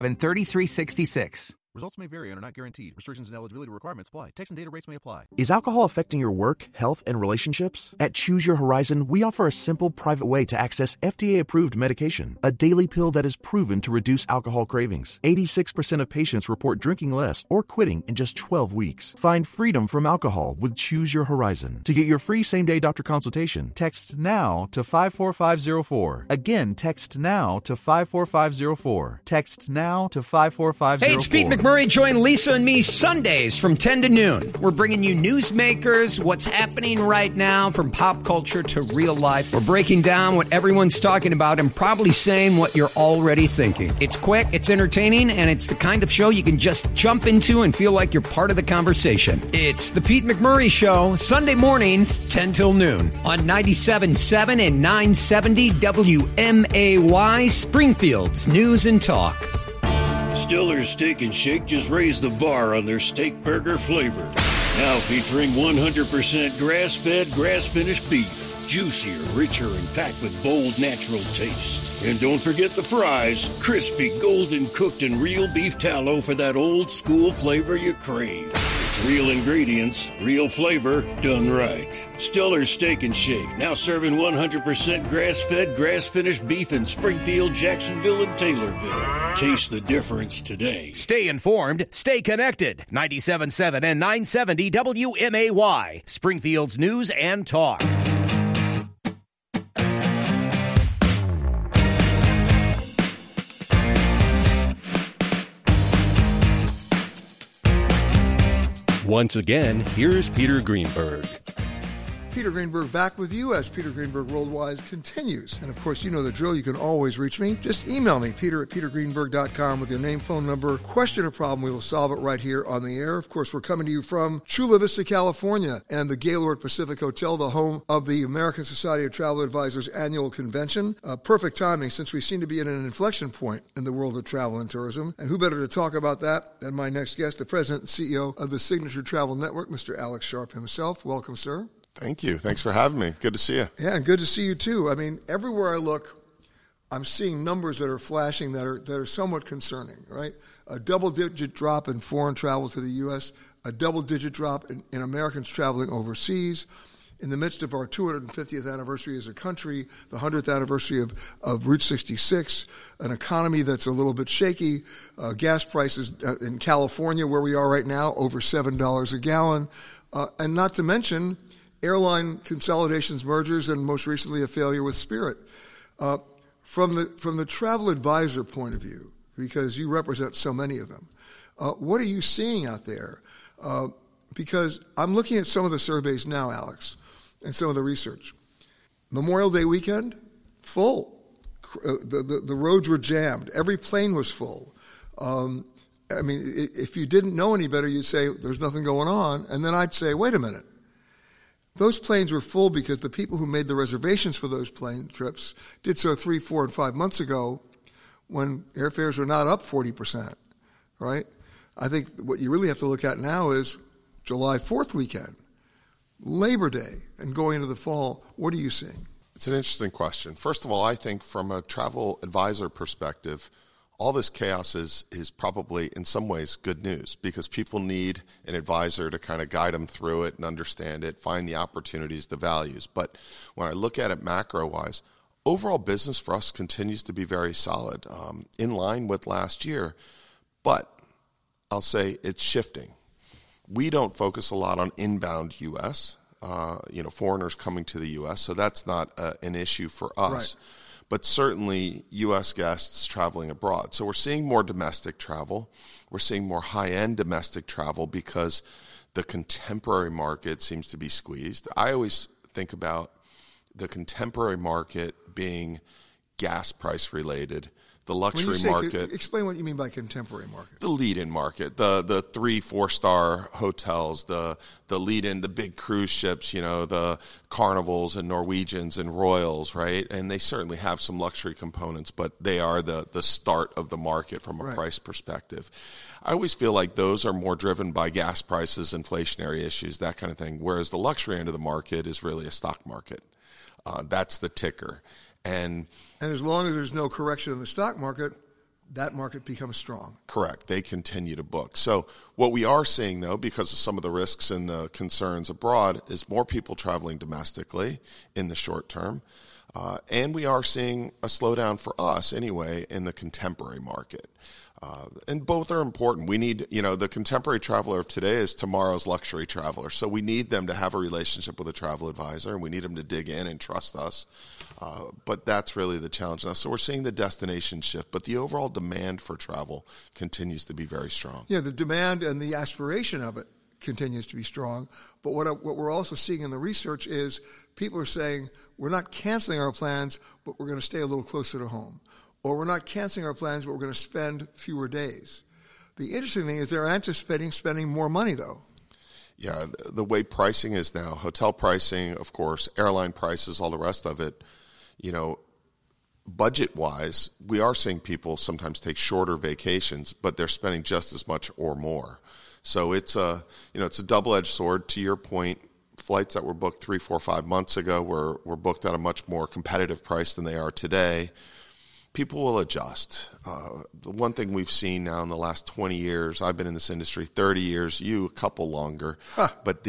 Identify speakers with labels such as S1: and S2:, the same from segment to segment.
S1: and 3366.
S2: Results may vary and are not guaranteed. Restrictions and eligibility requirements apply. Text and data rates may apply.
S3: Is alcohol affecting your work, health, and relationships? At Choose Your Horizon, we offer a simple, private way to access FDA-approved medication, a daily pill that is proven to reduce alcohol cravings. 86% of patients report drinking less or quitting in just 12 weeks. Find freedom from alcohol with Choose Your Horizon. To get your free same-day doctor consultation, text NOW to 54504. Again, text NOW to 54504. Text NOW to 54504.
S4: Hey, it's Pete McMurray. Join Lisa and me Sundays from 10 to noon. We're bringing you newsmakers, what's happening right now from pop culture to real life. We're breaking down what everyone's talking about and probably saying what you're already thinking. It's quick, it's entertaining, and it's the kind of show you can just jump into and feel like you're part of the conversation. It's the Pete McMurray Show, Sunday mornings, 10 till noon on 97.7 and 970 WMAY, Springfield's News and Talk.
S5: Stiller's Steak and Shake just raised the bar on their steak burger flavor. Now featuring 100% grass-fed, grass-finished beef. Juicier, richer, and packed with bold, natural taste. And don't forget the fries. Crispy, golden cooked, and real beef tallow for that old-school flavor you crave. It's real ingredients, real flavor, done right. Stiller's Steak and Shake, now serving 100% grass-fed, grass-finished beef in Springfield, Jacksonville, and Taylorville. Taste the difference today.
S6: Stay informed, stay connected. 97.7 and 970 WMAY, Springfield's News and Talk.
S7: Once again, here's Peter Greenberg.
S8: Peter Greenberg back with you as Peter Greenberg Worldwide continues. And of course, you know the drill. You can always reach me. Just email me, peter@petergreenberg.com, with your name, phone number, question or problem. We will solve it right here on the air. Of course, we're coming to you from Chula Vista, California, and the Gaylord Pacific Hotel, the home of the American Society of Travel Advisors annual convention. Perfect timing, since we seem to be at an inflection point in the world of travel and tourism. And who better to talk about that than my next guest, the president and CEO of the Signature Travel Network, Mr. Alex Sharp himself. Welcome, sir.
S9: Thank you. Thanks for having me. Good to see you.
S8: Yeah, and good to see you too. I mean, everywhere I look, I'm seeing numbers that are flashing that are somewhat concerning, right? A double-digit drop in foreign travel to the U.S., a double-digit drop in Americans traveling overseas. In the midst of our 250th anniversary as a country, the 100th anniversary of Route 66, an economy that's a little bit shaky, gas prices in California, where we are right now, over $7 a gallon, and not to mention airline consolidations, mergers, and most recently a failure with Spirit. From the travel advisor point of view, because you represent so many of them, what are you seeing out there? Because I'm looking at some of the surveys now, Alex, and some of the research. Memorial Day weekend, full. The roads were jammed. Every plane was full. I mean, if you didn't know any better, you'd say there's nothing going on, and then I'd say, wait a minute. Those planes were full because the people who made the reservations for those plane trips did so 3, 4, and 5 months ago when airfares were not up 40%, right? I think what you really have to look at now is July 4th weekend, Labor Day, and going into the fall. What are you seeing?
S9: It's an interesting question. First of all, I think from a travel advisor perspective, all this chaos is probably in some ways good news, because people need an advisor to kind of guide them through it and understand it, find the opportunities, the values. But when I look at it macro-wise, overall business for us continues to be very solid, in line with last year. But I'll say it's shifting. We don't focus a lot on inbound U.S., foreigners coming to the U.S., so that's not an issue for us. Right. But certainly U.S. guests traveling abroad. So we're seeing more domestic travel. We're seeing more high-end domestic travel because the contemporary market seems to be squeezed. I always think about the contemporary market being gas price related. The luxury market.
S8: Explain what you mean by contemporary market.
S9: The lead-in market, the 3-4-star hotels, the lead-in, the big cruise ships, the Carnivals and Norwegians and Royals, right? And they certainly have some luxury components, but they are the start of the market from a price perspective. I always feel like those are more driven by gas prices, inflationary issues, that kind of thing, whereas the luxury end of the market is really a stock market. That's the ticker. And
S8: as long as there's no correction in the stock market, that market becomes strong.
S9: Correct. They continue to book. So what we are seeing, though, because of some of the risks and the concerns abroad, is more people traveling domestically in the short term. And we are seeing a slowdown for us anyway in the contemporary market. And both are important. We need, the contemporary traveler of today is tomorrow's luxury traveler. So we need them to have a relationship with a travel advisor, and we need them to dig in and trust us. But that's really the challenge now. So we're seeing the destination shift, but the overall demand for travel continues to be very strong.
S8: Yeah, the demand and the aspiration of it continues to be strong. But what we're also seeing in the research is people are saying, we're not canceling our plans, but we're going to stay a little closer to home. Or we're not canceling our plans, but we're going to spend fewer days. The interesting thing is they're anticipating spending more money, though.
S9: Yeah, the way pricing is now, hotel pricing, of course, airline prices, all the rest of it, budget-wise, we are seeing people sometimes take shorter vacations, but they're spending just as much or more. So it's a double-edged sword. To your point, flights that were booked 3, 4, 5 months ago were booked at a much more competitive price than they are today. People will adjust. The one thing we've seen now in the last 20 years, I've been in this industry 30 years, you a couple longer, but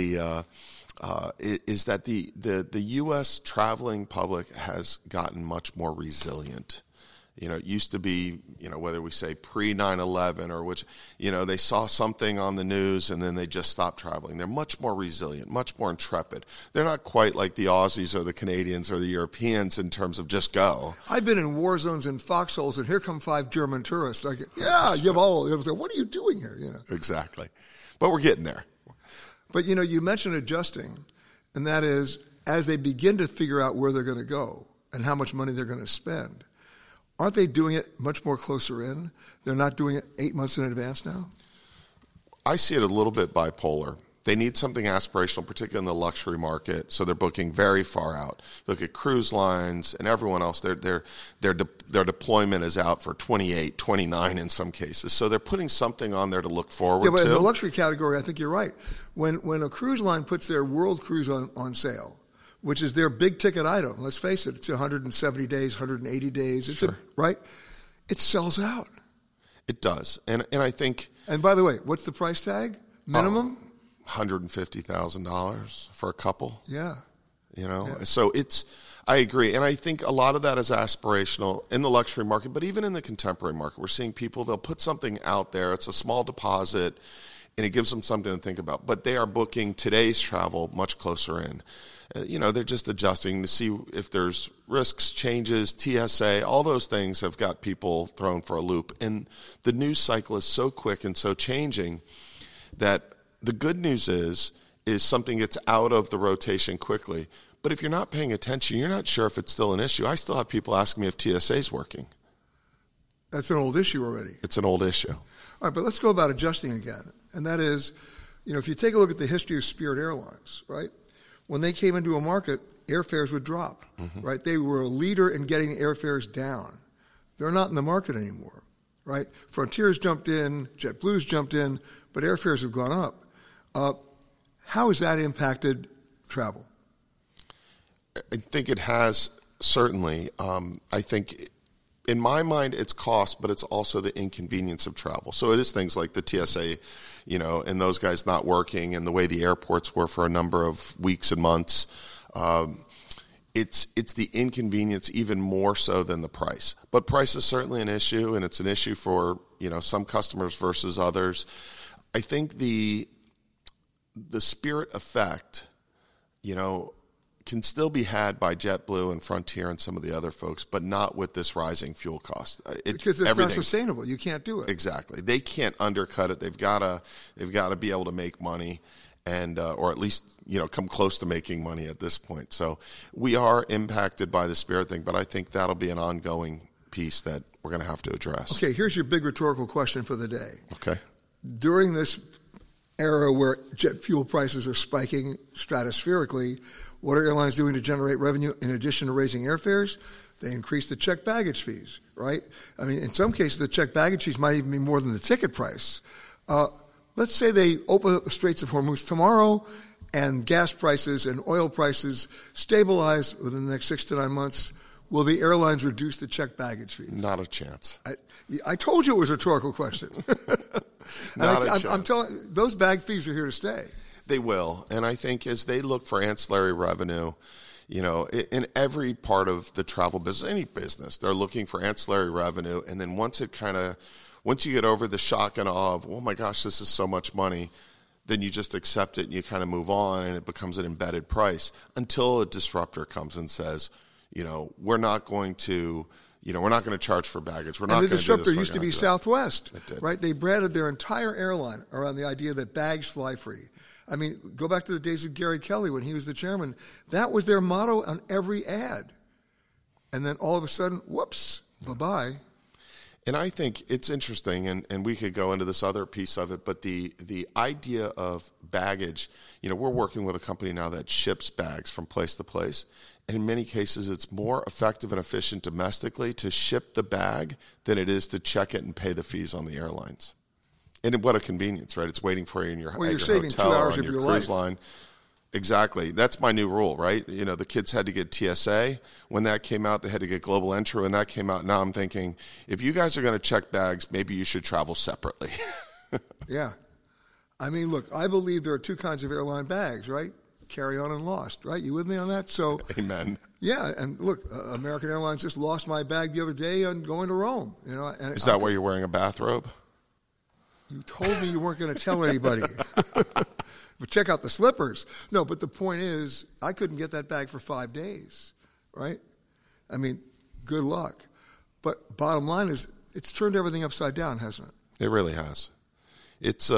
S9: is that the U.S. traveling public has gotten much more resilient. It used to be, whether we say pre-9/11 or which, they saw something on the news and then they just stopped traveling. They're much more resilient, much more intrepid. They're not quite like the Aussies or the Canadians or the Europeans in terms of just go.
S8: I've been in war zones and foxholes, and here come 5 German tourists. Like, yeah, what are you doing here?
S9: Exactly. But we're getting there.
S8: But, you mentioned adjusting, and that is as they begin to figure out where they're going to go and how much money they're going to spend. Aren't they doing it much more closer in? They're not doing it 8 months in advance now?
S9: I see it a little bit bipolar. They need something aspirational, particularly in the luxury market, so they're booking very far out. Look at cruise lines and everyone else. Their deployment is out for 28, 29 in some cases. So they're putting something on there to look forward to.
S8: Yeah, but in the luxury category, I think you're right. When a cruise line puts their world cruise on sale, which is their big ticket item. Let's face it, it's 170 days, 180 days.
S9: Sure.
S8: Right? It sells out.
S9: It does. And I think...
S8: And by the way, what's the price tag? Minimum?
S9: $150,000 for a couple.
S8: Yeah.
S9: So I agree. And I think a lot of that is aspirational in the luxury market, but even in the contemporary market, we're seeing people, they'll put something out there. It's a small deposit, and it gives them something to think about. But they are booking today's travel much closer in. They're just adjusting to see if there's risks, changes, TSA, all those things have got people thrown for a loop. And the news cycle is so quick and so changing that the good news is something gets out of the rotation quickly. But if you're not paying attention, you're not sure if it's still an issue. I still have people asking me if TSA is working.
S8: That's an old issue already.
S9: It's an old issue.
S8: All right, but let's go about adjusting again. And that is, if you take a look at the history of Spirit Airlines, right? When they came into a market, airfares would drop, right? They were a leader in getting airfares down. They're not in the market anymore, right? Frontier's jumped in, JetBlue's jumped in, but airfares have gone up. How has that impacted travel?
S9: I think it has, certainly. I think, in my mind, it's cost, but it's also the inconvenience of travel. So it is things like the TSA, and those guys not working, and the way the airports were for a number of weeks and months. It's the inconvenience even more so than the price. But price is certainly an issue, and it's an issue for some customers versus others. I think the Spirit effect, can still be had by JetBlue and Frontier and some of the other folks, but not with this rising fuel cost.
S8: Because it's not sustainable. You can't do it.
S9: Exactly. They can't undercut it. They've got to be able to make money, and or at least come close to making money at this point. So we are impacted by the Spirit thing, but I think that'll be an ongoing piece that we're going to have to address.
S8: Okay, here's your big rhetorical question for the day.
S9: Okay.
S8: During this era where jet fuel prices are spiking stratospherically, what are airlines doing to generate revenue in addition to raising airfares? They increase the checked baggage fees, right? I mean, in some cases, the checked baggage fees might even be more than the ticket price. Let's say they open up the Straits of Hormuz tomorrow and gas prices and oil prices stabilize within the next 6 to 9 months. will the airlines reduce the checked baggage fees?
S9: Not a chance.
S8: I told you it was a rhetorical question. I'm telling those bag fees are here to stay.
S9: They will. And I think as they look for ancillary revenue, in every part of the travel business, any business, they're looking for ancillary revenue. And then once you get over the shock and awe of, oh my gosh, this is so much money, then you just accept it and you kind of move on, and it becomes an embedded price until a disruptor comes and says, we're not going to charge for baggage. We're not going to do this.
S8: And the disruptor used to be Southwest, right? They branded their entire airline around the idea that bags fly free. I mean, go back to the days of Gary Kelly when he was the chairman. That was their motto on every ad. And then all of a sudden, whoops, bye-bye.
S9: And I think it's interesting, and we could go into this other piece of it, but the idea of baggage, we're working with a company now that ships bags from place to place. And in many cases, it's more effective and efficient domestically to ship the bag than it is to check it and pay the fees on the airlines. And what a convenience, right? It's waiting for you in your,
S8: you're
S9: your
S8: saving
S9: hotel
S8: 2 hours
S9: or on
S8: of
S9: your
S8: your
S9: cruise
S8: life.
S9: line. Exactly. That's my new rule, right? The kids had to get TSA. When that came out, they had to get global entry. When that came out, now I'm thinking, if you guys are going to check bags, maybe you should travel separately.
S8: Yeah. I mean, look, I believe there are two kinds of airline bags, right? Carry-on and lost, right? You with me on that? So,
S9: amen.
S8: Yeah, and look, American Airlines just lost my bag the other day on going to Rome. And
S9: is that why you're wearing a bathrobe?
S8: You told me you weren't going to tell anybody. But check out the slippers. No, but the point is, I couldn't get that bag for 5 days, right? I mean, good luck. But bottom line is, it's turned everything upside down, hasn't it?
S9: It really has. It's,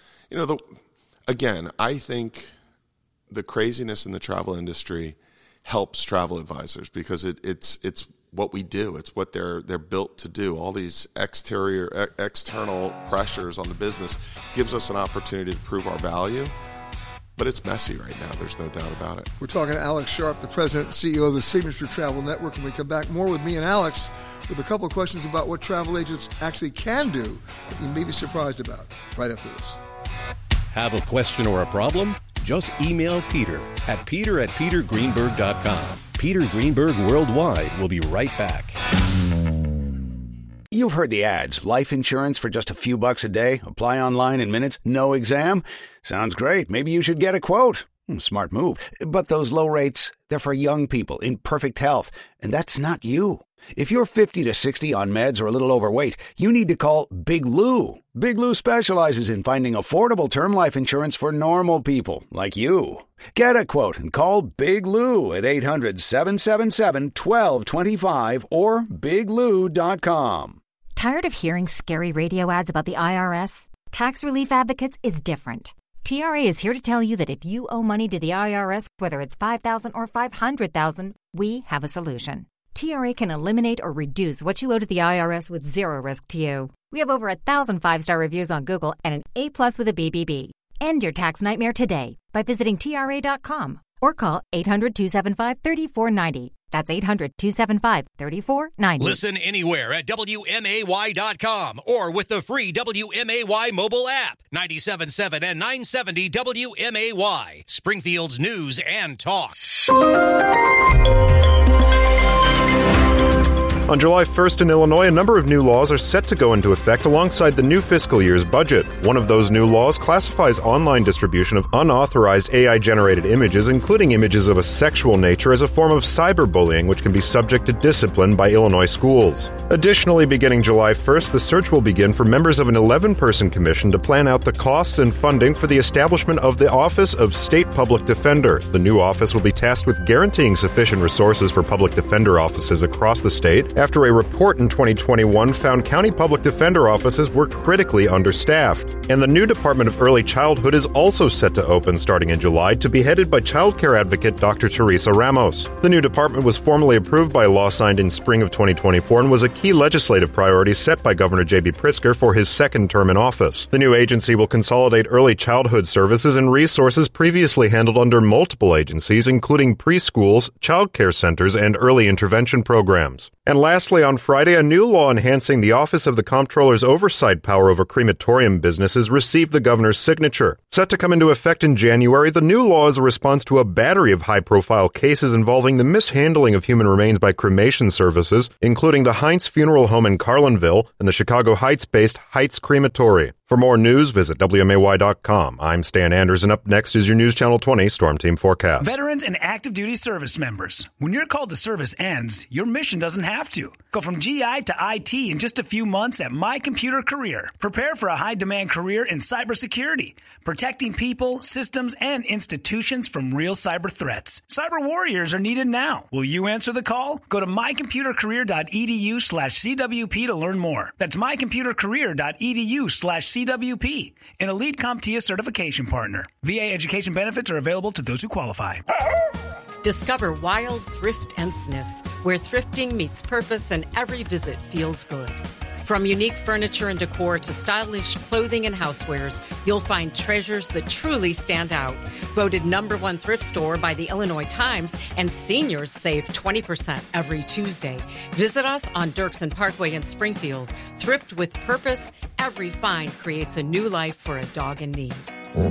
S9: again, I think the craziness in the travel industry helps travel advisors because it's what we do. It's what they're built to do. All these external pressures on the business gives us an opportunity to prove our value. But it's messy right now. There's no doubt about it.
S8: We're talking to Alex Sharp, the president and CEO of the Signature Travel Network. When we come back, more with me and Alex with a couple of questions about what travel agents actually can do that you may be surprised about right after this.
S7: Have a question or a problem? Just email Peter at petergreenberg.com. Peter Greenberg Worldwide will be right back.
S10: You've heard the ads. Life insurance for just a few bucks a day. Apply online in minutes. No exam. Sounds great. Maybe you should get a quote. Smart move. But those low rates, they're for young people in perfect health. And that's not you. If you're 50 to 60 on meds or a little overweight, you need to call Big Lou. Big Lou specializes in finding affordable term life insurance for normal people like you. Get a quote and call Big Lou at 800-777-1225 or biglou.com.
S11: Tired of hearing scary radio ads about the IRS? Tax Relief Advocates is different. TRA is here to tell you that if you owe money to the IRS, whether it's $5,000 or $500,000, we have a solution. TRA can eliminate or reduce what you owe to the IRS with zero risk to you. We have over 1,000 5-star reviews on Google and an A+ with a BBB. End your tax nightmare today by visiting TRA.com or call 800-275-3490. That's 800-275-3490.
S6: Listen anywhere at WMAY.com or with the free WMAY mobile app. 97.7 and 970 WMAY. Springfield's news and talk.
S12: On July 1st in Illinois, a number of new laws are set to go into effect alongside the new fiscal year's budget. One of those new laws classifies online distribution of unauthorized AI-generated images, including images of a sexual nature, as a form of cyberbullying, which can be subject to discipline by Illinois schools. Additionally, beginning July 1st, the search will begin for members of an 11-person commission to plan out the costs and funding for the establishment of the Office of State Public Defender. The new office will be tasked with guaranteeing sufficient resources for public defender offices across the state, after a report in 2021 found county public defender offices were critically understaffed. And the new Department of Early Childhood is also set to open starting in July to be headed by child care advocate Dr. Teresa Ramos. The new department was formally approved by a law signed in spring of 2024 and was a key legislative priority set by Governor J.B. Pritzker for his second term in office. The new agency will consolidate early childhood services and resources previously handled under multiple agencies, including preschools, child care centers, and early intervention programs. And lastly, on Friday, a new law enhancing the Office of the Comptroller's oversight power over crematorium businesses received the governor's signature. Set to come into effect in January, the new law is a response to a battery of high-profile cases involving the mishandling of human remains by cremation services, including the Heinz Funeral Home in Carlinville and the Chicago Heights-based Heights Crematory. For more news, visit WMAY.com. I'm Stan Anders, and up next is your News Channel 20 Storm Team Forecast.
S13: Veterans and active duty service members. When your call to service ends, your mission doesn't have to. Go from GI to IT in just a few months at My Computer Career. Prepare for a high-demand career in cybersecurity, protecting people, systems, and institutions from real cyber threats. Cyber warriors are needed now. Will you answer the call? Go to mycomputercareer.edu/CWP to learn more. That's mycomputercareer.edu/CWP. An Elite CompTIA certification partner. VA education benefits are available to those who qualify.
S14: Discover Wild Thrift and Sniff, where thrifting meets purpose and every visit feels good. From unique furniture and decor to stylish clothing and housewares, you'll find treasures that truly stand out. Voted #1 thrift store by the Illinois Times, and seniors save 20% every Tuesday. Visit us on Dirksen Parkway in Springfield. Thrift with purpose. Every find creates a new life for a dog in need.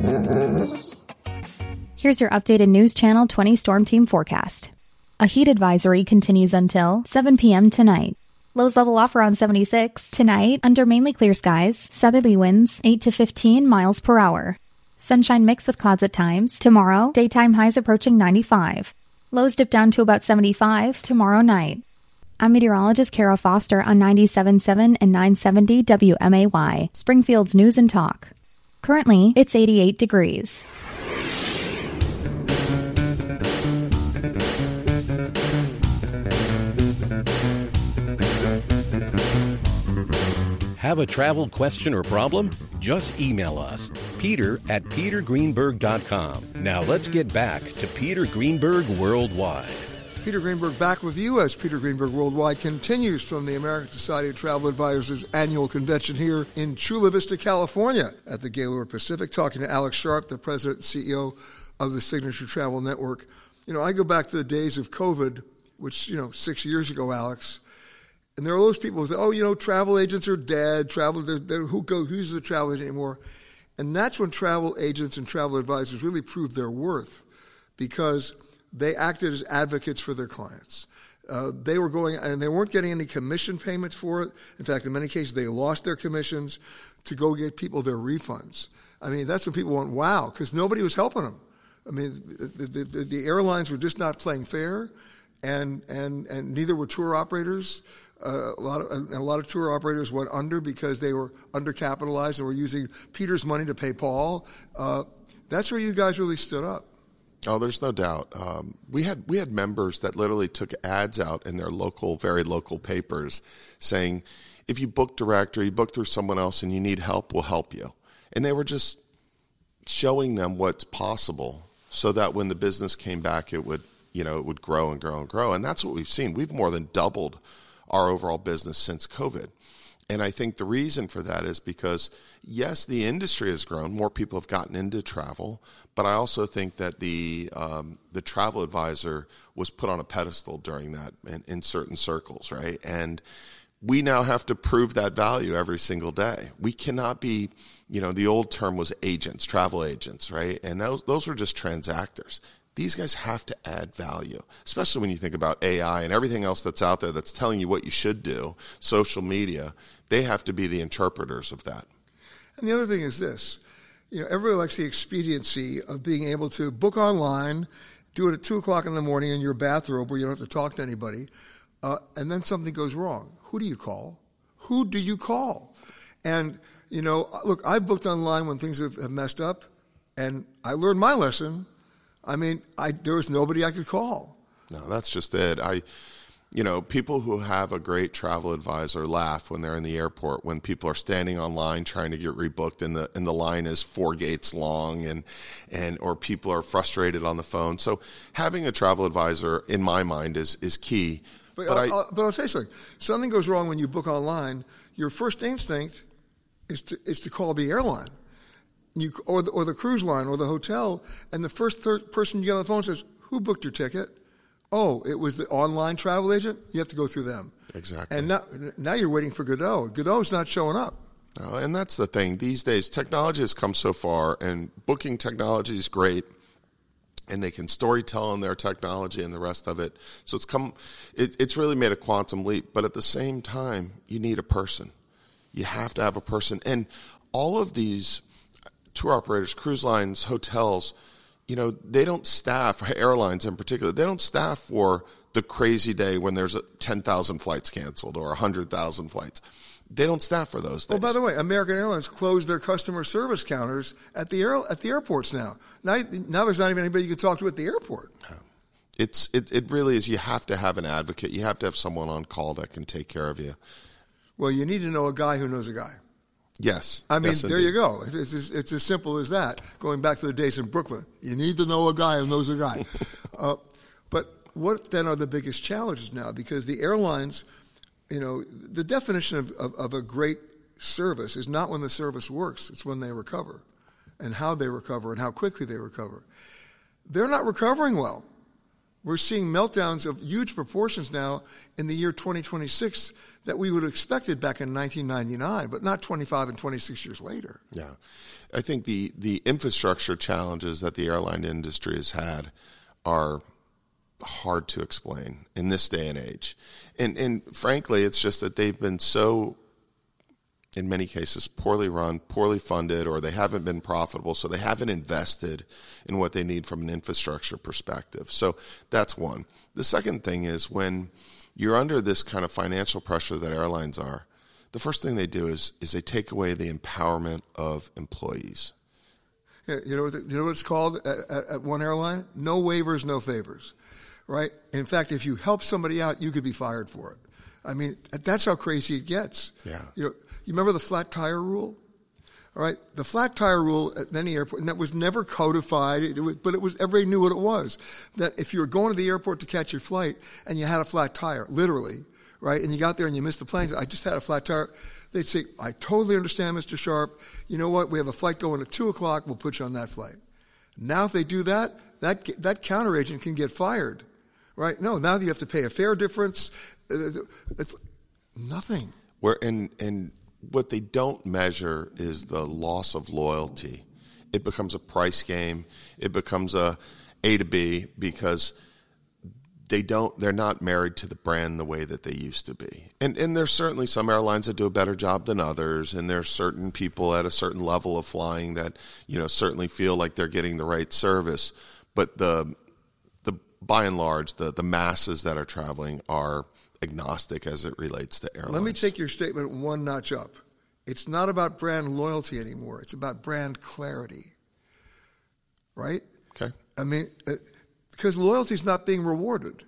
S15: Here's your updated News Channel 20 Storm Team forecast. A heat advisory continues until 7 p.m. tonight. Lows level off around 76. Tonight, under mainly clear skies, southerly winds 8 to 15 miles per hour. Sunshine mixed with clouds at times. Tomorrow, daytime highs approaching 95. Lows dip down to about 75 tomorrow night. I'm meteorologist Kara Foster on 97.7 and 970 WMAY, Springfield's News and Talk. Currently, it's 88 degrees.
S7: Have a travel question or problem? Just email us, peter@petergreenberg.com. Now let's get back to Peter Greenberg Worldwide.
S8: Peter Greenberg back with you as Peter Greenberg Worldwide continues from the American Society of Travel Advisors annual convention here in Chula Vista, California at the Gaylord Pacific, talking to Alex Sharp, the president and CEO of the Signature Travel Network. You know, I go back to the days of COVID, which, 6 years ago, Alex, and there are those people who say, travel agents are dead, who's the travel agent anymore? And that's when travel agents and travel advisors really proved their worth, because they acted as advocates for their clients. They were going, and they weren't getting any commission payments for it. In fact, in many cases, they lost their commissions to go get people their refunds. I mean, that's when people went, wow, because nobody was helping them. I mean, the airlines were just not playing fair, and neither were tour operators. A lot of tour operators went under because they were undercapitalized and were using Peter's money to pay Paul. That's where you guys really stood up.
S9: Oh, there's no doubt. We had members that literally took ads out in their very local papers saying, if you book direct or you book through someone else and you need help, we'll help you. And they were just showing them what's possible so that when the business came back, it would grow and grow and grow. And that's what we've seen. We've more than doubled our overall business since COVID. And I think the reason for that is because, yes, the industry has grown. More people have gotten into travel. But I also think that the travel advisor was put on a pedestal during that in certain circles, right? And we now have to prove that value every single day. We cannot be, the old term was agents, travel agents, right? And those were just transactors. These guys have to add value, especially when you think about AI and everything else that's out there that's telling you what you should do, social media. They have to be the interpreters of that.
S8: And the other thing is this. Everybody likes the expediency of being able to book online, do it at 2 o'clock in the morning in your bathrobe where you don't have to talk to anybody, and then something goes wrong. Who do you call? Who do you call? And, look, I've booked online when things have messed up, and I learned my lesson. I mean, there was nobody I could call.
S9: No, that's just it. People who have a great travel advisor laugh when they're in the airport, when people are standing online trying to get rebooked and the line is 4 gates long or people are frustrated on the phone. So having a travel advisor, in my mind, is key.
S8: But I'll tell you something. Something goes wrong when you book online. Your first instinct is to call the airline. Or the cruise line or the hotel, and the first person you get on the phone says, who booked your ticket? Oh, it was the online travel agent? You have to go through them.
S9: Exactly.
S8: And now you're waiting for Godot. Godot's not showing up.
S9: And that's the thing. These days, technology has come so far, and booking technology is great, and they can storytell in their technology and the rest of it. So it's really made a quantum leap. But at the same time, you need a person. You have to have a person. And all of these tour operators, cruise lines, hotels, they don't staff, airlines in particular, they don't staff for the crazy day when there's 10,000 flights canceled or 100,000 flights. They don't staff for those days.
S8: Oh, by the way, American Airlines closed their customer service counters at the airports now. Now there's not even anybody you can talk to at the airport.
S9: It really is. You have to have an advocate. You have to have someone on call that can take care of you.
S8: Well, you need to know a guy who knows a guy.
S9: Yes.
S8: I mean,
S9: yes,
S8: there you go. It's as simple as that. Going back to the days in Brooklyn, you need to know a guy who knows a guy. But what then are the biggest challenges now? Because the airlines, the definition of a great service is not when the service works. It's when they recover and how they recover and how quickly they recover. They're not recovering well. We're seeing meltdowns of huge proportions now in the year 2026 that we would have expected back in 1999, but not 25 and 26 years later.
S9: Yeah. I think the infrastructure challenges that the airline industry has had are hard to explain in this day and age. And frankly, it's just that they've been so, in many cases, poorly run, poorly funded, or they haven't been profitable, so they haven't invested in what they need from an infrastructure perspective. So that's one. The second thing is when you're under this kind of financial pressure that airlines are, the first thing they do is they take away the empowerment of employees.
S8: Yeah, you know what it's called at one airline? No waivers, no favors, right? In fact, if you help somebody out, you could be fired for it. I mean, that's how crazy it gets.
S9: Yeah.
S8: You remember the flat tire rule? All right, the flat tire rule at many airports, and that was never codified, but everybody knew what it was. That if you were going to the airport to catch your flight and you had a flat tire, literally, right, and you got there and you missed the plane, I just had a flat tire, they'd say, I totally understand, Mr. Sharp. You know what? We have a flight going at 2 o'clock. We'll put you on that flight. Now if they do that, that counter agent can get fired, right? No, now you have to pay a fare difference. It's nothing.
S9: And what they don't measure is the loss of loyalty. It becomes a price game. It becomes a to B because they're not married to the brand the way that they used to be. And there's certainly some airlines that do a better job than others, and there's certain people at a certain level of flying that, certainly feel like they're getting the right service. But the by and large, the masses that are traveling are agnostic as it relates to airlines.
S8: Let me take your statement one notch up. It's not about brand loyalty anymore. It's about brand clarity, right?
S9: Okay.
S8: I mean, because loyalty is not being rewarded.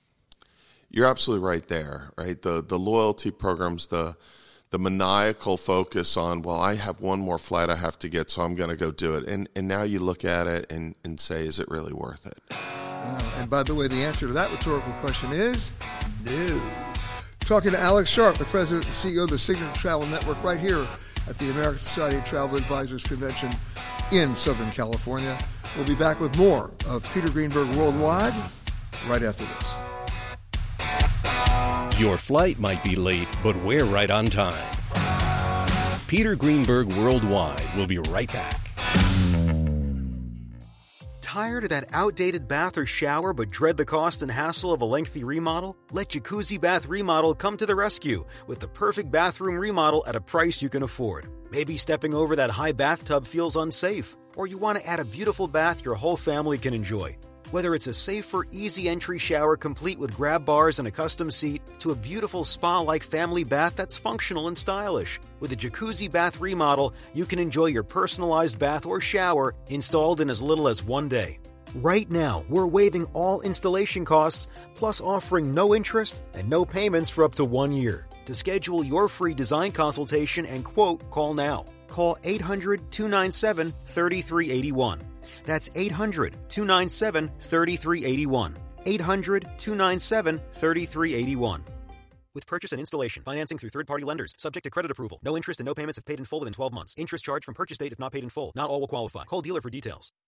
S9: You're absolutely right there, right? The loyalty programs, the maniacal focus on, well, I have one more flight I have to get, so I'm going to go do it. And now you look at it and say, is it really worth it?
S8: And by the way, the answer to that rhetorical question is no. Talking to Alex Sharp, the president and CEO of the Signature Travel Network, right here at the American Society of Travel Advisors Convention in Southern California. We'll be back with more of Peter Greenberg Worldwide right after this.
S7: Your flight might be late, but we're right on time. Peter Greenberg Worldwide will be right back.
S16: Tired of that outdated bath or shower but dread the cost and hassle of a lengthy remodel? Let Jacuzzi Bath Remodel come to the rescue with the perfect bathroom remodel at a price you can afford. Maybe stepping over that high bathtub feels unsafe, or you want to add a beautiful bath your whole family can enjoy. Whether it's a safer, easy entry shower complete with grab bars and a custom seat, to a beautiful spa-like family bath that's functional and stylish. With a Jacuzzi Bath Remodel, you can enjoy your personalized bath or shower installed in as little as 1 day. Right now, we're waiving all installation costs, plus offering no interest and no payments for up to 1 year. To schedule your free design consultation and quote, call now. Call 800-297-3381. That's 800-297-3381. 800-297-3381. With purchase and installation, financing through third-party lenders, subject to credit approval. No interest and no payments if paid in full within 12 months. Interest charged from purchase date if not paid in full. Not all will qualify. Call dealer for details.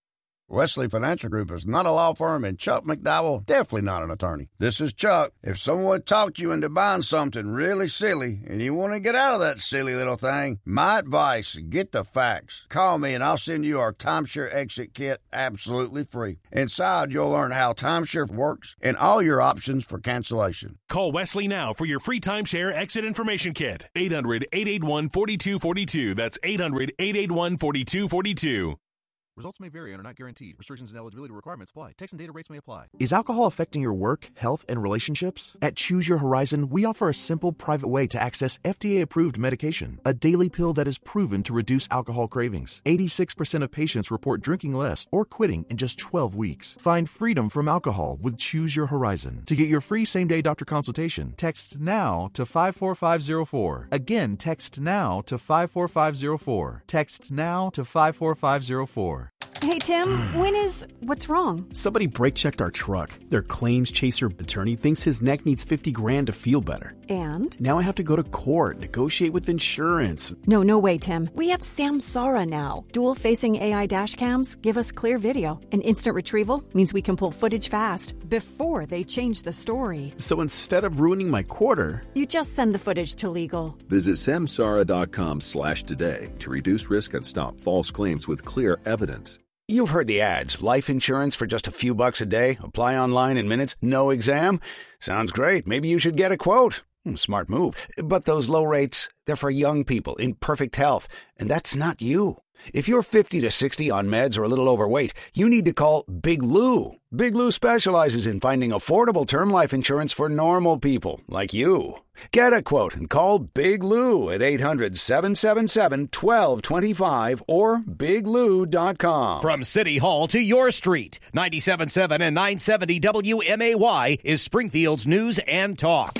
S17: Wesley Financial Group is not a law firm, and Chuck McDowell definitely not an attorney. This is Chuck. If someone talked you into buying something really silly and you want to get out of that silly little thing, my advice, get the facts. Call me and I'll send you our timeshare exit kit absolutely free. Inside, you'll learn how timeshare works and all your options for cancellation.
S18: Call Wesley now for your free timeshare exit information kit. 800-881-4242. That's 800-881-4242.
S2: Results may vary and are not guaranteed. Restrictions and eligibility requirements apply. Text and data rates may apply.
S3: Is alcohol affecting your work, health, and relationships? At Choose Your Horizon, we offer a simple, private way to access FDA-approved medication, a daily pill that is proven to reduce alcohol cravings. 86% of patients report drinking less or quitting in just 12 weeks. Find freedom from alcohol with Choose Your Horizon. To get your free same-day doctor consultation, text NOW to 54504. Again, text NOW to 54504. Text NOW to 54504.
S19: Hey, Tim, what's wrong?
S20: Somebody brake-checked our truck. Their claims chaser attorney thinks his neck needs $50,000 to feel better.
S19: And?
S20: Now I have to go to court, negotiate with insurance.
S19: No way, Tim. We have Samsara now. Dual-facing AI dash cams give us clear video. And instant retrieval means we can pull footage fast before they change the story.
S20: So instead of ruining my quarter,
S19: you just send the footage to legal.
S21: Visit samsara.com/today to reduce risk and stop false claims with clear evidence.
S10: You've heard the ads. Life insurance for just a few bucks a day. Apply online in minutes. No exam. Sounds great. Maybe you should get a quote. Smart move. But those low rates, they're for young people in perfect health. And that's not you. If you're 50 to 60 on meds or a little overweight, you need to call Big Lou. Big Lou specializes in finding affordable term life insurance for normal people like you. Get a quote and call Big Lou at 800-777-1225 or biglou.com.
S6: From City Hall to your street, 97.7 and 970 WMAY is Springfield's News and Talk.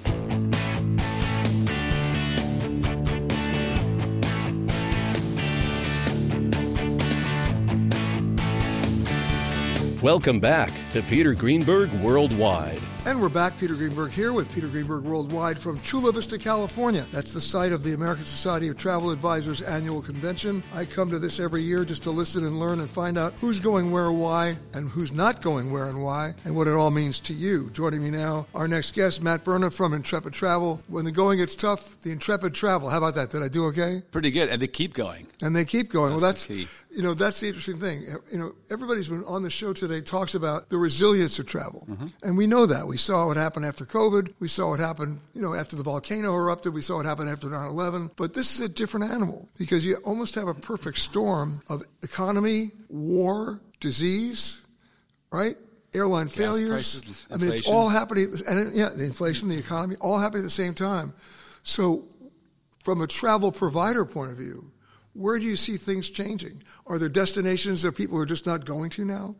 S7: Welcome back to Peter Greenberg Worldwide.
S8: And we're back. Peter Greenberg here with Peter Greenberg Worldwide from Chula Vista, California. That's the site of the American Society of Travel Advisors annual convention. I come to this every year just to listen and learn and find out who's going where, why, and who's not going where and why, and what it all means to you. Joining me now, our next guest, Matt Berna from Intrepid Travel. When the going gets tough, the Intrepid Travel. How about that? Did I do okay?
S22: Pretty good, and they keep going.
S8: And they keep going.
S22: That's the key.
S8: That's the interesting thing. Everybody's been on the show today talks about the resilience of travel. Mm-hmm. And we know that. We saw what happened after COVID. We saw what happened, after the volcano erupted. We saw what happened after 9/11. But this is a different animal because you almost have a perfect storm of economy, war, disease, right? Airline failures.
S22: Prices,
S8: it's all happening. And the inflation, the economy, all happening at the same time. So from a travel provider point of view, where do you see things changing? Are there destinations that people are just not going to now?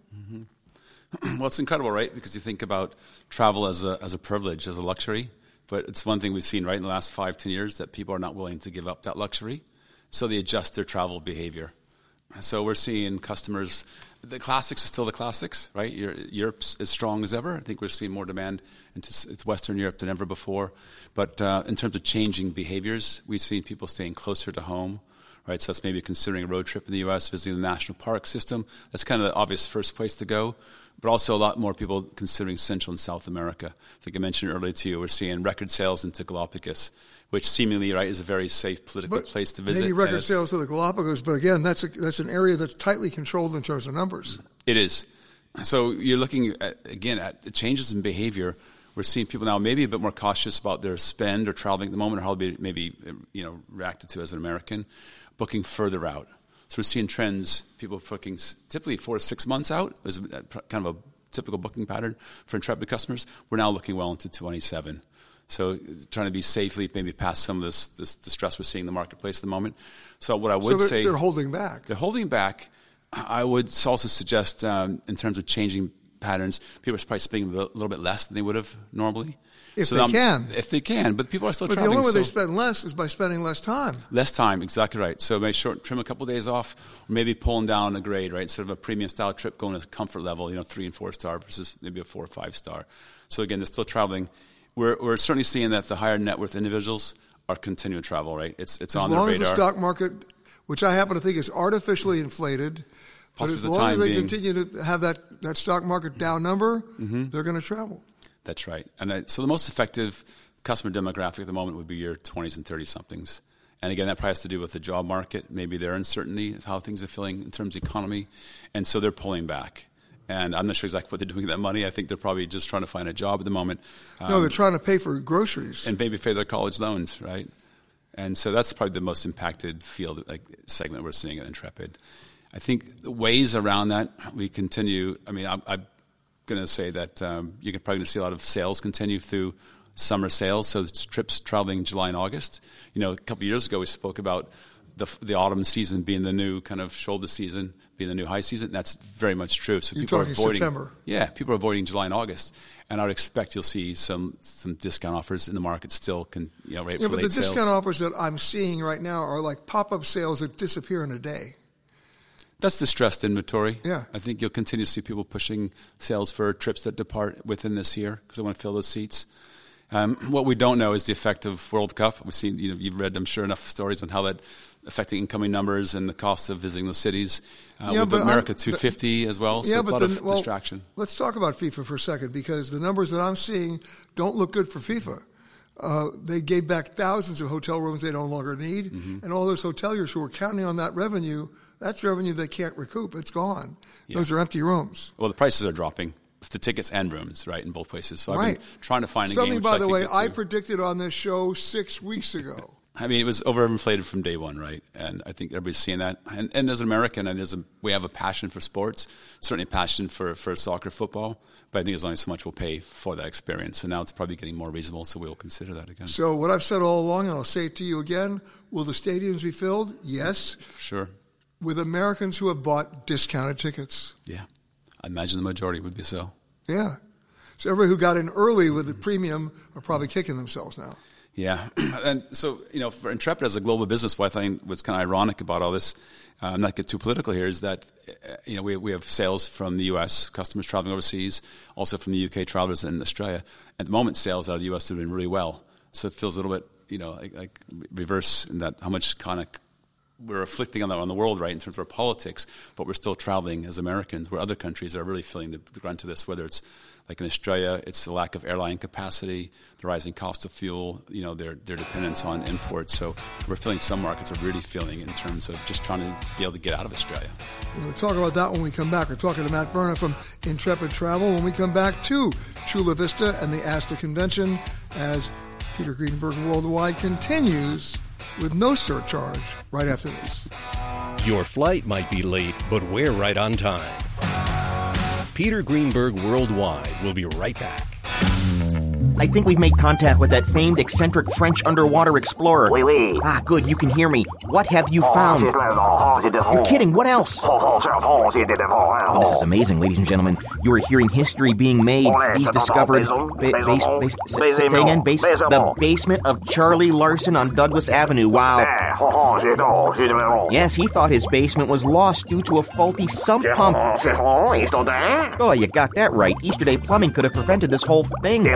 S22: Mm-hmm. Well, it's incredible, right? Because you think about travel as a privilege, as a luxury. But it's one thing we've seen, right, in the last 5-10 years that people are not willing to give up that luxury. So they adjust their travel behavior. So we're seeing customers, the classics are still the classics, right? Europe's as strong as ever. I think we're seeing more demand into Western Europe than ever before. But in terms of changing behaviors, we've seen people staying closer to home. Right, so that's maybe considering a road trip in the U.S., visiting the national park system. That's kind of the obvious first place to go. But also a lot more people considering Central and South America. I think I mentioned earlier to you, we're seeing record sales into Galapagos, which seemingly, right, is a very safe political place to visit.
S8: Maybe record sales to the Galapagos, but again, that's an area that's tightly controlled in terms of numbers.
S22: It is. So you're looking at changes in behavior. We're seeing people now maybe a bit more cautious about their spend or traveling at the moment, or how they maybe reacted to as an American, booking further out. So we're seeing trends, people booking typically 4 to 6 months out is kind of a typical booking pattern for Intrepid customers. We're now looking well into 2027. So trying to be safely maybe past some of this stress we're seeing in the marketplace at the moment. So what I would say...
S8: they're holding back.
S22: They're holding back. I would also suggest in terms of changing patterns, people are probably spending a little bit less than they would have normally.
S8: If they can.
S22: If they can, but people are still
S8: traveling.
S22: But
S8: the only way they spend less is by spending less time.
S22: Less time, exactly right. So maybe trim a couple of days off, or maybe pulling down a grade, right? Instead of a premium style trip, going to comfort level, 3 and 4 star versus maybe a 4 or 5 star. So again, they're still traveling. We're certainly seeing that the higher net worth individuals are continuing to travel, right? It's on their radar.
S8: As long as the stock market, which I happen to think is artificially inflated But
S22: Possibly
S8: as
S22: the
S8: long
S22: time
S8: as they
S22: being,
S8: continue to have that stock market down number,
S22: Mm-hmm.
S8: they're going to travel.
S22: That's right. And so the most effective customer demographic at the moment would be your 20s and 30-somethings. And again, that probably has to do with the job market, maybe their uncertainty of how things are feeling in terms of economy. And so they're pulling back. And I'm not sure exactly what they're doing with that money. I think they're probably just trying to find a job at the moment.
S8: No, they're trying to pay for groceries.
S22: And maybe pay their college loans, right? And so that's probably the most impacted field, like segment we're seeing at Intrepid. I think the ways around that, we continue. I mean, I'm going to say that you're probably going to see a lot of sales continue through summer sales. So it's trips traveling July and August. You know, a couple of years ago, we spoke about the autumn season being the new kind of shoulder season, being the new high season. That's very much true. So
S8: You're
S22: people
S8: talking
S22: are avoiding
S8: September.
S22: Yeah, people are avoiding July and August. And I would expect you'll see some discount offers in the market still, right
S8: Yeah,
S22: for
S8: but
S22: late
S8: the
S22: sales.
S8: discount offers that I'm seeing right now are like pop-up sales that disappear in a day.
S22: That's distressed inventory.
S8: Yeah.
S22: I think you'll continue to see people pushing sales for trips that depart within this year because they want to fill those seats. What we don't know is the effect of World Cup. We've seen, you've read, I'm sure, enough stories on how that affecting incoming numbers and the cost of visiting those cities. With America 250 as well, so it's a lot of distraction.
S8: Let's talk about FIFA for a second, because the numbers that I'm seeing don't look good for FIFA. They gave back thousands of hotel rooms they no longer need, and all those hoteliers who were counting on that revenue, that's revenue they can't recoup. It's gone.
S22: Yeah.
S8: Those are empty rooms.
S22: Well, the prices are dropping. The tickets and rooms, right, in both places. So I've been trying to find
S8: Something,
S22: a game
S8: by the way,
S22: I
S8: I predicted on this show 6 weeks ago.
S22: I mean, it was overinflated from day one, right? And I think everybody's seeing that. And as an American, we have a passion for sports, certainly a passion for soccer, football. But I think there's only so much we'll pay for that experience. And now it's probably getting more reasonable, so we'll consider that again.
S8: So what I've said all along, and I'll say it to you again, will the stadiums be filled? Yes.
S22: Sure.
S8: With Americans who have bought discounted tickets.
S22: Yeah. I imagine the majority would be so.
S8: Yeah. So everybody who got in early with the premium are probably kicking themselves now.
S22: Yeah. And so, for Intrepid as a global business, what I think was kind of ironic about all this, I'm not get too political here, is that, we have sales from the U.S., customers traveling overseas, also from the U.K. travelers in Australia. At the moment, sales out of the U.S. are doing really well. So it feels a little bit, like reverse in that how much kind of we're afflicting on the world, right, in terms of our politics, but we're still traveling as Americans, where other countries are really feeling the grunt of this, whether it's like in Australia, it's the lack of airline capacity, the rising cost of fuel, their dependence on imports. So we're feeling some markets are really feeling in terms of just trying to be able to get out of Australia.
S8: We're going to talk about that when we come back. We're talking to Matt Berna from Intrepid Travel when we come back to Chula Vista and the ASTA Convention as Peter Greenberg Worldwide continues with no surcharge right after this.
S7: Your flight might be late, but we're right on time. Peter Greenberg Worldwide will be right back.
S1: I think we've made contact with that famed eccentric French underwater explorer.
S4: Oui, oui.
S1: Ah, good, you can hear me. What have you found? You're kidding, what else? Oh, this is amazing, ladies and gentlemen. You are hearing history being made. He's discovered... Say again, the basement of Charlie Larson on Douglas Avenue. Wow. Yes, he thought his basement was lost due to a faulty sump pump. Oh, you got that right. Easter Day Plumbing could have prevented this whole thing.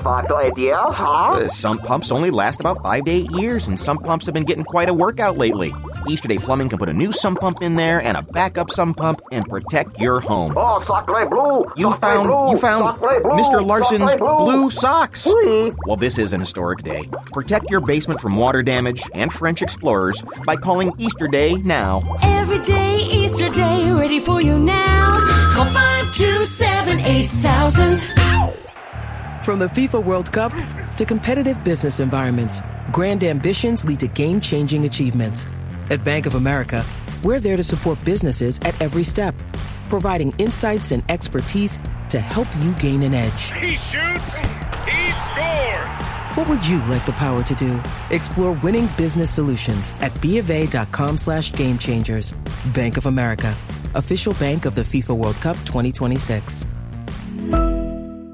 S1: Sump pumps only last about 5 to 8 years, and sump pumps have been getting quite a workout lately. Easter Day Plumbing can put a new sump pump in there and a backup sump pump and protect your home.
S4: Oh, sacré bleu!
S1: You found Mr. Larson's blue socks.
S4: Oui.
S1: Well, this is an historic day. Protect your basement from water damage and French explorers by calling Easter Day now.
S23: Every day, Easter Day, ready for you now. Call 527-8000.
S24: From the FIFA World Cup to competitive business environments, grand ambitions lead to game-changing achievements. At Bank of America, we're there to support businesses at every step, providing insights and expertise to help you gain an edge.
S25: He shoots, he scores!
S24: What would you like the power to do? Explore winning business solutions at BofA.com/gamechangers. Bank of America, official bank of the FIFA World Cup 2026.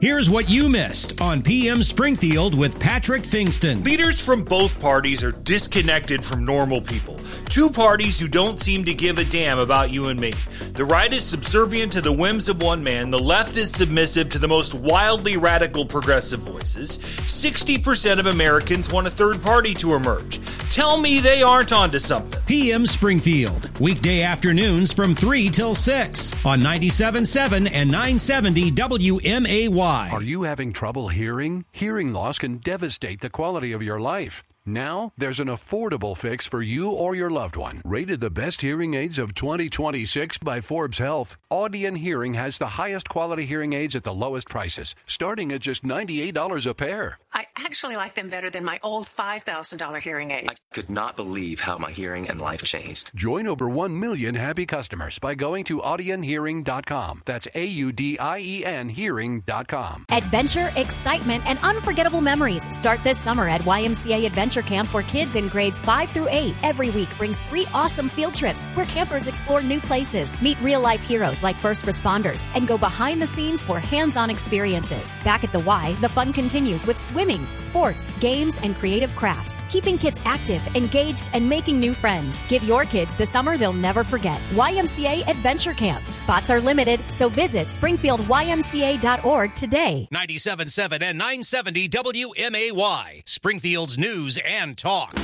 S6: Here's what you missed on PM Springfield with Patrick Fingston.
S4: Leaders from both parties are disconnected from normal people. Two parties who don't seem to give a damn about you and me. The right is subservient to the whims of one man. The left is submissive to the most wildly radical progressive voices. 60% of Americans want a third party to emerge. Tell me they aren't onto something.
S6: PM Springfield, weekday afternoons from 3 till 6 on 97.7 and 970 WMAY.
S5: Are you having trouble hearing? Hearing loss can devastate the quality of your life. Now, there's an affordable fix for you or your loved one. Rated the best hearing aids of 2026 by Forbes Health, Audion Hearing has the highest quality hearing aids at the lowest prices, starting at just $98 a pair.
S11: I actually like them better than my old $5,000 hearing aid.
S12: I could not believe how my hearing and life changed.
S5: Join over 1 million happy customers by going to audionhearing.com. That's AUDIEN hearing.com.
S13: Adventure, excitement, and unforgettable memories start this summer at YMCA Adventure Camp for kids in grades 5 through 8. Every week brings 3 awesome field trips where campers explore new places, meet real-life heroes like first responders, and go behind the scenes for hands-on experiences. Back at the Y, the fun continues with swimming, sports, games, and creative crafts, keeping kids active, engaged, and making new friends. Give your kids the summer they'll never forget. YMCA Adventure Camp. Spots are limited, so visit springfieldymca.org today.
S6: 97.7 and 970 WMAY, Springfield's news and talk.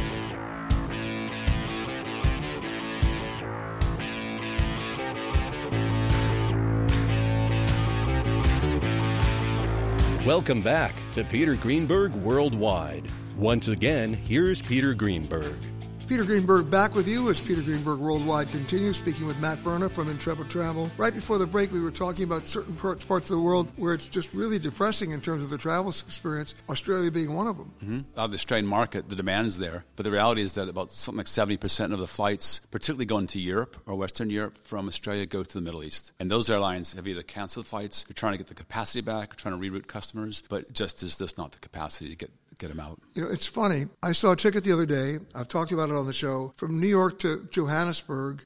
S7: Welcome back to Peter Greenberg Worldwide. Once again, here's Peter Greenberg.
S8: Peter Greenberg back with you as Peter Greenberg Worldwide continues, speaking with Matt Berna from Intrepid Travel. Right before the break, we were talking about certain parts of the world where it's just really depressing in terms of the travel experience, Australia being one of them.
S22: Mm-hmm. Out of the Australian market, the demand is there. But the reality is that about something like 70% of the flights, particularly going to Europe or Western Europe from Australia, go to the Middle East. And those airlines have either canceled flights, they're trying to get the capacity back, they're trying to reroute customers, but just is just not the capacity to get them out.
S8: You know, it's funny. I saw a ticket the other day. I've talked about it on the show. From New York to Johannesburg,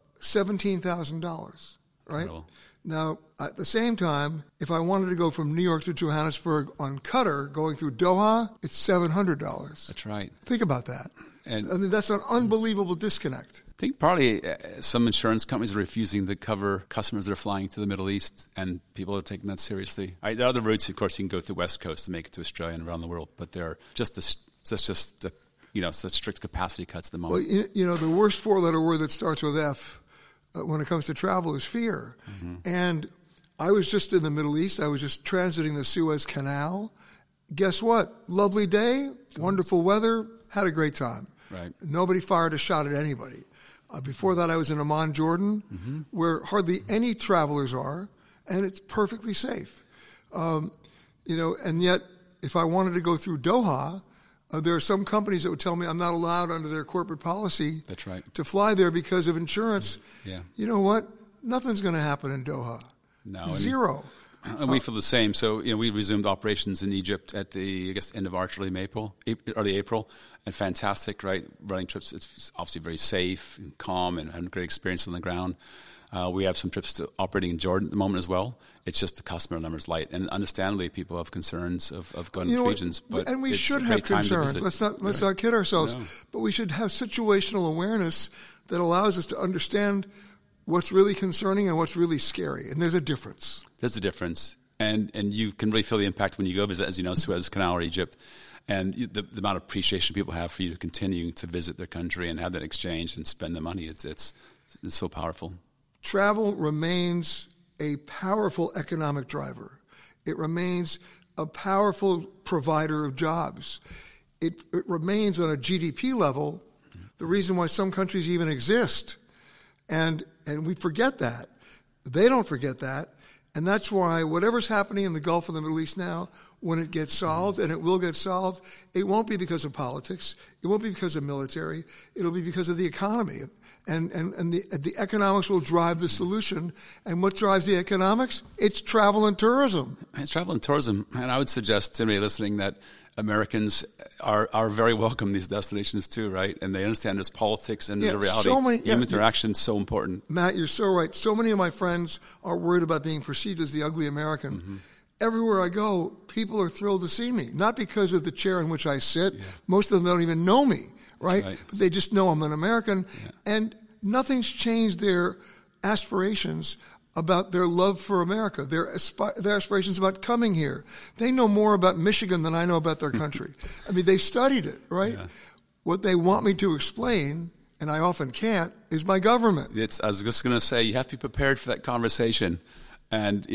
S8: $17,000, right? Incredible. Now, at the same time, if I wanted to go from New York to Johannesburg on Qatar, going through Doha, it's $700.
S22: That's right.
S8: Think about that. And I mean, that's an unbelievable disconnect.
S22: I think partly some insurance companies are refusing to cover customers that are flying to the Middle East, and people are taking that seriously. There are other routes, of course, you can go to the West Coast to make it to Australia and around the world, but they're just such strict capacity cuts at the moment.
S8: Well, you know, the worst four-letter word that starts with F when it comes to travel is fear. Mm-hmm. And I was just in the Middle East. I was just transiting the Suez Canal. Guess what? Lovely day, wonderful weather, had a great time.
S22: Right.
S8: Nobody fired a shot at anybody. Before that, I was in Amman, Jordan, mm-hmm. where hardly any travelers are, and it's perfectly safe. And yet, if I wanted to go through Doha, there are some companies that would tell me I'm not allowed under their corporate policy
S22: That's right.
S8: to fly there because of insurance.
S22: Yeah.
S8: You know what? Nothing's going to happen in Doha.
S22: No.
S8: Zero.
S22: And we feel the same. So, we resumed operations in Egypt at the, end of March, early April, and fantastic, right? Running trips, it's obviously very safe and calm and having a great experience on the ground. We have some trips to operating in Jordan at the moment as well. It's just the customer numbers light. And understandably, people have concerns of going to these regions.
S8: And we should have concerns. Let's not kid ourselves. No. But we should have situational awareness that allows us to understand what's really concerning and what's really scary. And there's a difference.
S22: There's a difference. And you can really feel the impact when you go visit, as you know, Suez Canal or Egypt. And the amount of appreciation people have for you continuing to visit their country and have that exchange and spend the money, it's so powerful.
S8: Travel remains a powerful economic driver. It remains a powerful provider of jobs. It remains on a GDP level the reason why some countries even exist. And we forget that. They don't forget that. And that's why whatever's happening in the Gulf and the Middle East now, when it gets solved, and it will get solved, it won't be because of politics. It won't be because of military. It'll be because of the economy. And the economics will drive the solution. And what drives the economics? It's travel and tourism.
S22: It's travel and tourism. And I would suggest to anybody listening that Americans are very welcome these destinations too, right? And they understand there's politics and there's a reality. Human interaction is so important.
S8: Matt, you're so right. So many of my friends are worried about being perceived as the ugly American. Mm-hmm. everywhere I go, people are thrilled to see me. Not because of the chair in which I sit. Yeah. Most of them don't even know me, right? But they just know I'm an American. Yeah. And nothing's changed their aspirations about their love for America, their aspirations about coming here. They know more about Michigan than I know about their country. I mean, they've studied it, right? Yeah. What they want me to explain, and I often can't, is my government.
S22: I was just going to say, you have to be prepared for that conversation. And,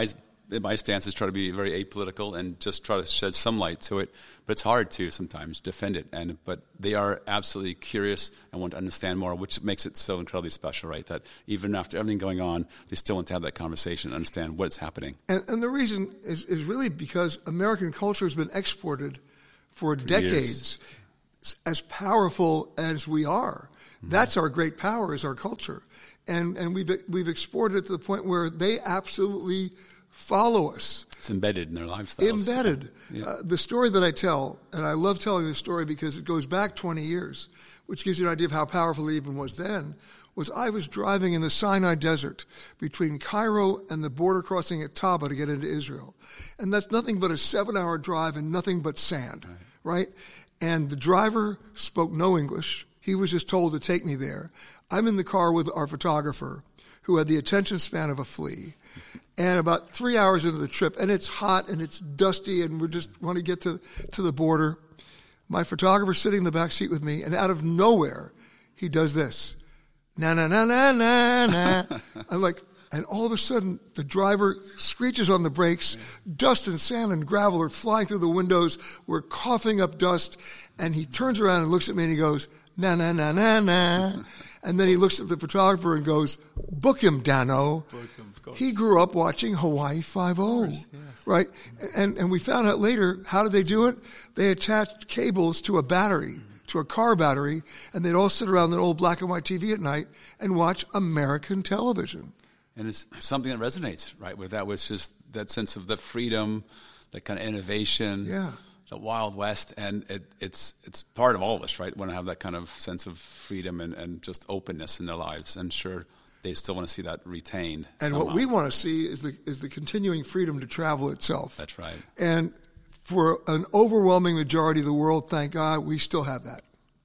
S22: my stance is try to be very apolitical and just try to shed some light to it. But it's hard to sometimes defend it. But they are absolutely curious and want to understand more, which makes it so incredibly special, right? That even after everything going on, they still want to have that conversation and understand what's happening.
S8: And the reason is really because American culture has been exported for decades. Years. As powerful as we are. Mm-hmm. That's our great power, is our culture. And we've exported it to the point where they absolutely follow us.
S22: It's embedded in their lifestyles.
S8: Embedded. Yeah. The story that I tell, and I love telling this story because it goes back 20 years, which gives you an idea of how powerful it even was then, was I was driving in the Sinai Desert between Cairo and the border crossing at Taba to get into Israel. And that's nothing but a 7-hour drive and nothing but sand, right? And the driver spoke no English. He was just told to take me there. I'm in the car with our photographer, who had the attention span of a flea. And about 3 hours into the trip, and it's hot and it's dusty, and we just want to get to the border. My photographer's sitting in the back seat with me, and out of nowhere, he does this. Na, na, na, na, na, na. I'm like, and all of a sudden, the driver screeches on the brakes. Dust and sand and gravel are flying through the windows. We're coughing up dust. And he turns around and looks at me and he goes, na, na, na, na, na. And then he looks at the photographer and goes, book him, Dano. He grew up watching Hawaii Five-0, yes. Right? And we found out later, how did they do it? They attached cables to a battery, to a car battery, and they'd all sit around an old black and white TV at night and watch American television.
S22: And it's something that resonates, right, with that, which is that sense of the freedom, that kind of innovation, the Wild West, and it's part of all of us, right, want to have that kind of sense of freedom and just openness in their lives. And sure, they still want to see that retained.
S8: And
S22: somehow.
S8: What we want to see is the continuing freedom to travel itself.
S22: That's right.
S8: And for an overwhelming majority of the world, thank God, we still have that.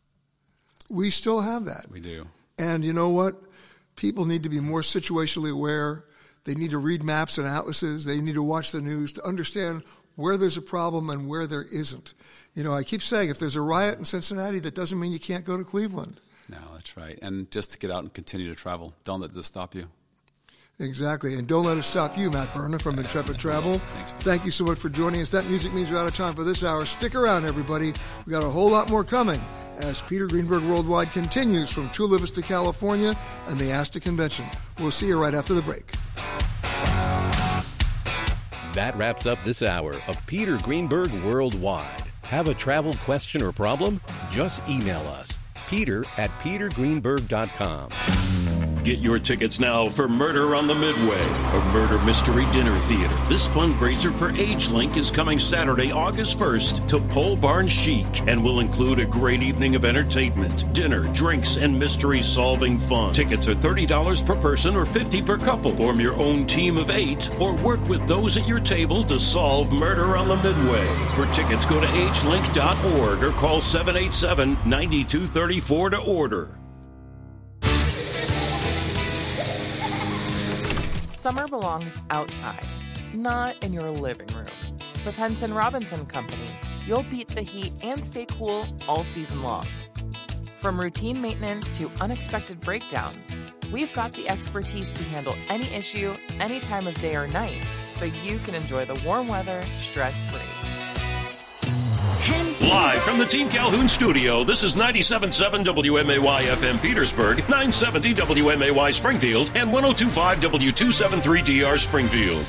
S8: We still have that.
S22: We do.
S8: And you know what? People need to be more situationally aware. They need to read maps and atlases. They need to watch the news to understand where there's a problem and where there isn't. You know, I keep saying, if there's a riot in Cincinnati, that doesn't mean you can't go to Cleveland.
S22: No, that's right. And just to get out and continue to travel. Don't let this stop you.
S8: Exactly. And don't let it stop you, Matt Berner from Intrepid Travel. Thank you so much for joining us. That music means we're out of time for this hour. Stick around, everybody. We got a whole lot more coming as Peter Greenberg Worldwide continues from Chula Vista, California, and the ASTA Convention. We'll see you right after the break.
S7: That wraps up this hour of Peter Greenberg Worldwide. Have a travel question or problem? Just email us, peter@petergreenberg.com.
S9: Get your tickets now for Murder on the Midway, a murder mystery dinner theater. This fundraiser for AgeLink is coming Saturday, August 1st to Pole Barn Chic and will include a great evening of entertainment, dinner, drinks, and mystery-solving fun. Tickets are $30 per person or $50 per couple. Form your own team of 8 or work with those at your table to solve Murder on the Midway. For tickets, go to agelink.org or call 787-9234 to order.
S14: Summer belongs outside, not in your living room. With Henson Robinson Company, you'll beat the heat and stay cool all season long. From routine maintenance to unexpected breakdowns, we've got the expertise to handle any issue, any time of day or night, so you can enjoy the warm weather stress-free.
S9: Live from the Team Calhoun studio, this is 97.7 WMAY FM Petersburg, 970 WMAY Springfield, and 102.5 W273DR Springfield.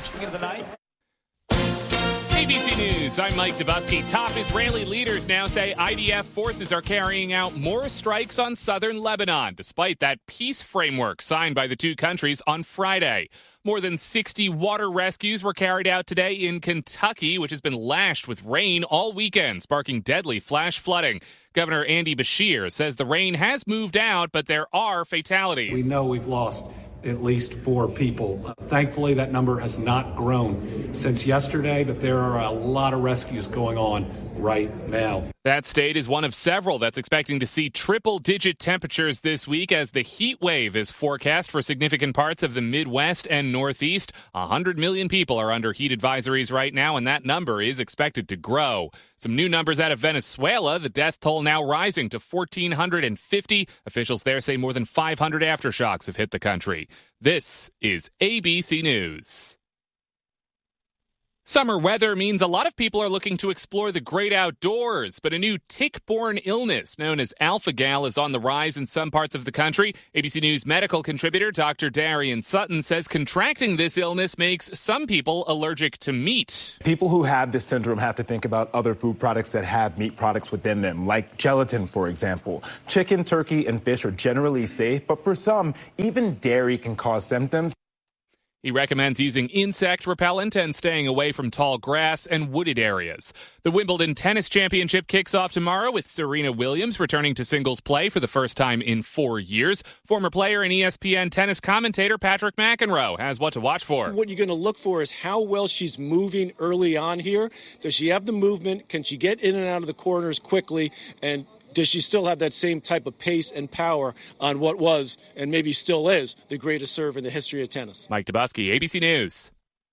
S15: ABC News, I'm Mike Dubusky. Top Israeli leaders now say IDF forces are carrying out more strikes on southern Lebanon, despite that peace framework signed by the two countries on Friday. More than 60 water rescues were carried out today in Kentucky, which has been lashed with rain all weekend, sparking deadly flash flooding. Governor Andy Beshear says the rain has moved out, but there are fatalities.
S16: We know we've lost
S2: at least 4 people. Thankfully, that number has not grown since yesterday, but there are a lot of rescues going on right now.
S15: That state is one of several that's expecting to see triple-digit temperatures this week as the heat wave is forecast for significant parts of the Midwest and Northeast. 100 million people are under heat advisories right now, and that number is expected to grow. Some new numbers out of Venezuela, the death toll now rising to 1,450. Officials there say more than 500 aftershocks have hit the country. This is ABC News. Summer weather means a lot of people are looking to explore the great outdoors, but a new tick-borne illness known as alpha-gal is on the rise in some parts of the country. ABC News medical contributor Dr. Darian Sutton says contracting this illness makes some people allergic to meat.
S3: People who have this syndrome have to think about other food products that have meat products within them, like gelatin, for example. Chicken, turkey, and fish are generally safe, but for some, even dairy can cause symptoms.
S15: He recommends using insect repellent and staying away from tall grass and wooded areas. The Wimbledon Tennis Championship kicks off tomorrow with Serena Williams returning to singles play for the first time in 4 years. Former player and ESPN tennis commentator Patrick McEnroe has what to watch for.
S16: What you're going to look for is how well she's moving early on here. Does she have the movement? Can she get in and out of the corners quickly? And does she still have that same type of pace and power on what was, and maybe still is, the greatest serve in the history of tennis?
S15: Mike Dubusky, ABC News.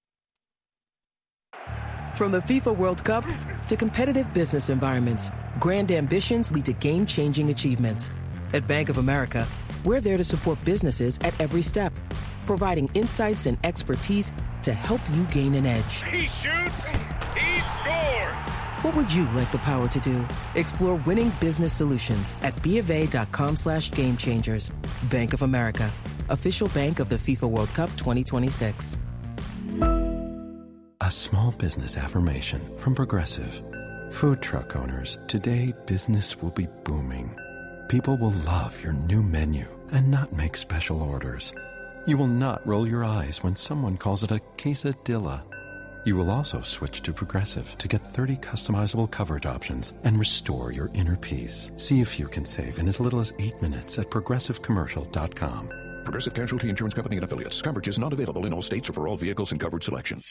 S24: From the FIFA World Cup to competitive business environments, grand ambitions lead to game-changing achievements. At Bank of America, we're there to support businesses at every step, providing insights and expertise to help you gain an edge.
S25: He shoots, he scores!
S24: What would you like the power to do? Explore winning business solutions at BofA.com/gamechangers. Bank of America, official bank of the FIFA World Cup 2026.
S17: A small business affirmation from Progressive. Food truck owners, today business will be booming. People will love your new menu and not make special orders. You will not roll your eyes when someone calls it a quesadilla. You will also switch to Progressive to get 30 customizable coverage options and restore your inner peace. See if you can save in as little as 8 minutes at ProgressiveCommercial.com.
S18: Progressive Casualty Insurance Company and Affiliates. Coverage is not available in all states or for all vehicles and coverage selection.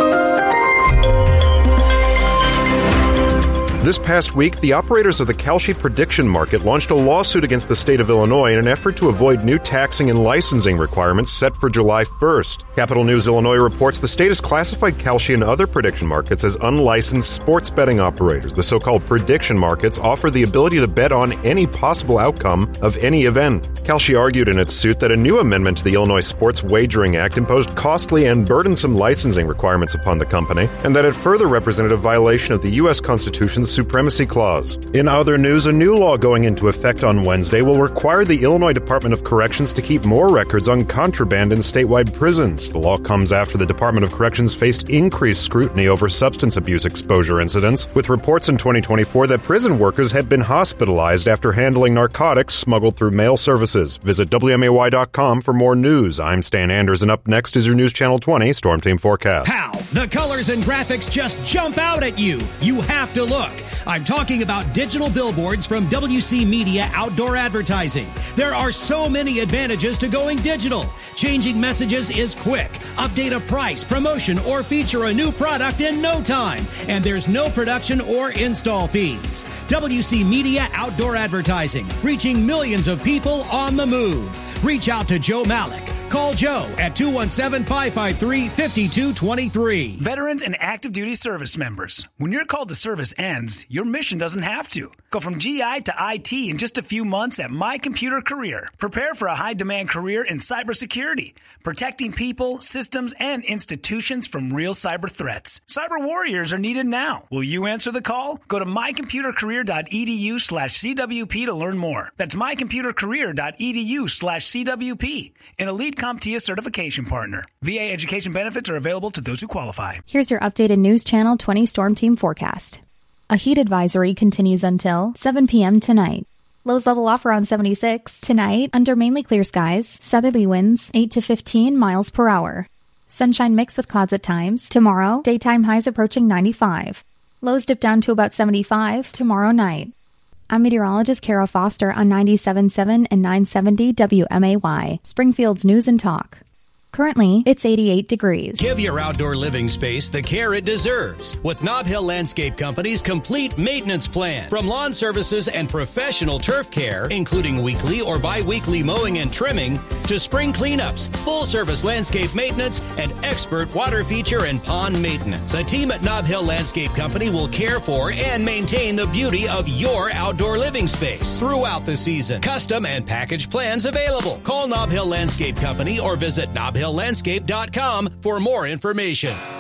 S26: This past week, the operators of the Kalshi prediction market launched a lawsuit against the state of Illinois in an effort to avoid new taxing and licensing requirements set for July 1st. Capital News Illinois reports the state has classified Kalshi and other prediction markets as unlicensed sports betting operators. The so-called prediction markets offer the ability to bet on any possible outcome of any event. Kalshi argued in its suit that a new amendment to the Illinois Sports Wagering Act imposed costly and burdensome licensing requirements upon the company, and that it further represented a violation of the U.S. Constitution's Supremacy Clause. In other news, a new law going into effect on Wednesday will require the Illinois Department of Corrections to keep more records on contraband in statewide prisons. The law comes after the Department of Corrections faced increased scrutiny over substance abuse exposure incidents, with reports in 2024 that prison workers had been hospitalized after handling narcotics smuggled through mail services. Visit WMAY.com for more news. I'm Stan Anders, and up next is your News Channel 20 Storm Team Forecast.
S27: How? The colors and graphics just jump out at you. You have to look. I'm talking about digital billboards from WC Media Outdoor Advertising. There are so many advantages to going digital. Changing messages is quick. Update a price, promotion, or feature a new product in no time. And there's no production or install fees. WC Media Outdoor Advertising, reaching millions of people on the move. Reach out to Joe Malik. Call Joe at 217-553-5223.
S28: Veterans and active duty service members. When your call to service ends, your mission doesn't have to. Go from GI to IT in just a few months at My Computer Career. Prepare for a high-demand career in cybersecurity, protecting people, systems, and institutions from real cyber threats. Cyber warriors are needed now. Will you answer the call? Go to mycomputercareer.edu/CWP to learn more. That's mycomputercareer.edu/CWP. An elite CompTIA certification partner. VA education benefits are available to those who qualify.
S29: Here's your updated News Channel 20 Storm Team forecast. A heat advisory continues until 7 p.m. tonight. Lows level off around 76. Tonight, under mainly clear skies, southerly winds 8 to 15 miles per hour. Sunshine mixed with clouds at times. Tomorrow, daytime highs approaching 95. Lows dip down to about 75 tomorrow night. I'm meteorologist Kara Foster on 97.7 and 970 WMAY, Springfield's News and Talk. Currently, it's 88 degrees.
S6: Give your outdoor living space the care it deserves with Nob Hill Landscape Company's complete maintenance plan. From lawn services and professional turf care, including weekly or bi-weekly mowing and trimming, to spring cleanups, full-service landscape maintenance, and expert water feature and pond maintenance. The team at Nob Hill Landscape Company will care for and maintain the beauty of your outdoor living space throughout the season. Custom and package plans available. Call Nob Hill Landscape Company or visit nobhilllandscape.com for more information.